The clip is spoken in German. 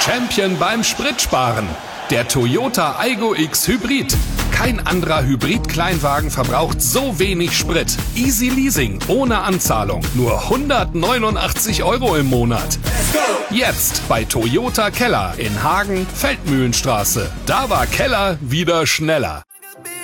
Champion beim Spritsparen. Der Toyota Aygo X Hybrid. Kein anderer Hybrid-Kleinwagen verbraucht so wenig Sprit. Easy Leasing, ohne Anzahlung. Nur 189 € im Monat. Jetzt bei Toyota Keller in Hagen, Feldmühlenstraße. Da war Keller wieder schneller.